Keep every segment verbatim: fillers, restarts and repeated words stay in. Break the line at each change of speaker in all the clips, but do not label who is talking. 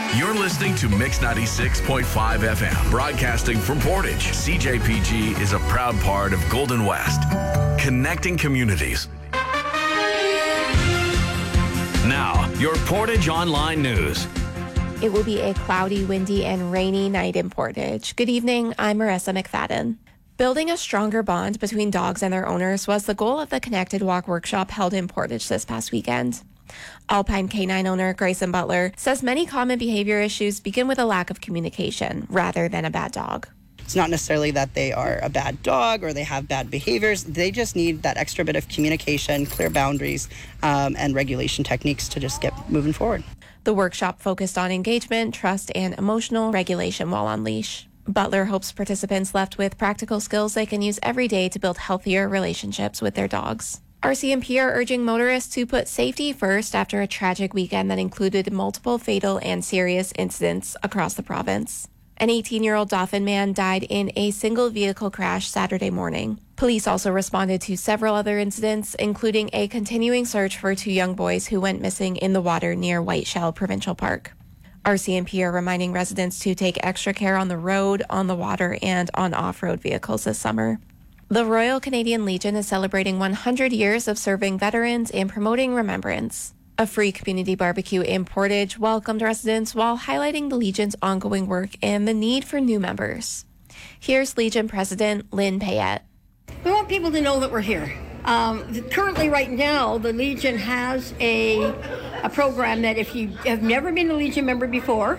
You're listening to Mix ninety-six point five F M, broadcasting from Portage. C J P G is a proud part of Golden West, connecting communities. Now, your Portage Online News.
It will be a cloudy, windy, and rainy night in Portage. Good evening, I'm Marissa McFadden. Building a stronger bond between dogs and their owners was the goal of the Connected Walk workshop held in Portage this past weekend. Alpine Canine owner Grayson Butler says many common behavior issues begin with a lack of communication rather than a bad dog.
It's not necessarily that they are a bad dog or they have bad behaviors. They just need that extra bit of communication, clear boundaries, um, and regulation techniques to just get moving forward.
The workshop focused on engagement, trust, and emotional regulation while on leash. Butler hopes participants left with practical skills they can use every day to build healthier relationships with their dogs. R C M P are urging motorists to put safety first after a tragic weekend that included multiple fatal and serious incidents across the province. An eighteen-year-old Dauphin man died in a single vehicle crash Saturday morning. Police also responded to several other incidents, including a continuing search for two young boys who went missing in the water near White Shell Provincial Park. R C M P are reminding residents to take extra care on the road, on the water, and on off-road vehicles this summer. The Royal Canadian Legion is celebrating one hundred years of serving veterans and promoting remembrance. A free community barbecue in Portage welcomed residents while highlighting the Legion's ongoing work and the need for new members. Here's Legion President Lynn Payette.
We want people to know that we're here. Um, currently, right now, the Legion has a, a program that if you have never been a Legion member before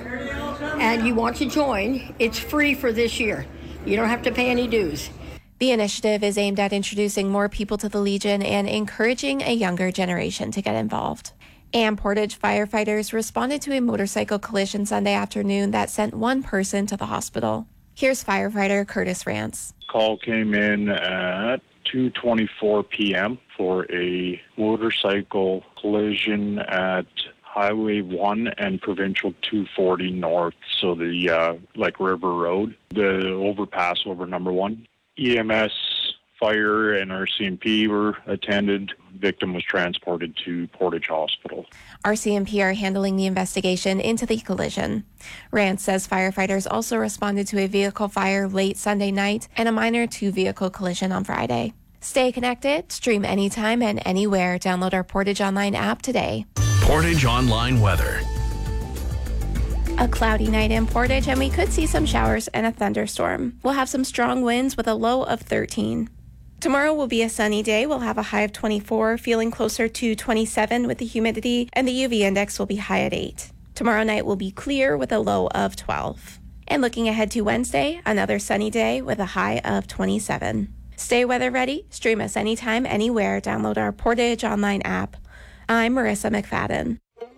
and you want to join, it's free for this year. You don't have to pay any dues.
The initiative is aimed at introducing more people to the Legion and encouraging a younger generation to get involved. And Portage firefighters responded to a motorcycle collision Sunday afternoon that sent one person to the hospital. Here's firefighter Curtis Rance.
Call came in at two twenty-four p.m. for a motorcycle collision at Highway one and Provincial two forty North, so the uh, like River Road, the overpass over number one. E M S, fire, and R C M P were attended. Victim was transported to Portage Hospital.
R C M P are handling the investigation into the collision. Rance says firefighters also responded to a vehicle fire late Sunday night and a minor two-vehicle collision on Friday. Stay connected, stream anytime and anywhere. Download our Portage Online app today.
Portage Online weather.
A cloudy night in Portage, and we could see some showers and a thunderstorm. We'll have some strong winds with a low of thirteen. Tomorrow will be a sunny day. We'll have a high of twenty-four, feeling closer to twenty-seven with the humidity, and the U V index will be high at eight. Tomorrow night will be clear with a low of twelve. And looking ahead to Wednesday, another sunny day with a high of twenty-seven. Stay weather ready. Stream us anytime, anywhere. Download our Portage Online app. I'm Marissa McFadden.